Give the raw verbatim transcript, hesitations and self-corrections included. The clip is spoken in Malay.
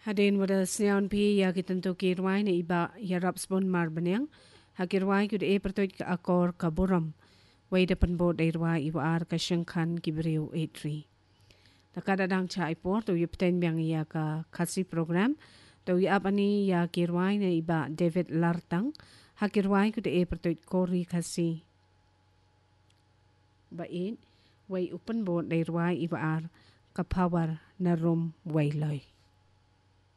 Hadin wada sneon pi ya kitanto kirwai na iba ya rapsbon marbanyang hakirwai kud e pertoit ka akor ka buram wai depan bod irwai iwa ar ka syengkan kibriu etri. Takada dang cha ipor to yupten biang ya ka kasi program to ya apani ya kirwai na iba David Lartang hakirwai kud e pertoit kori kasi. Bain wai upan bod irwai iwa ar ka power na rum wai loy.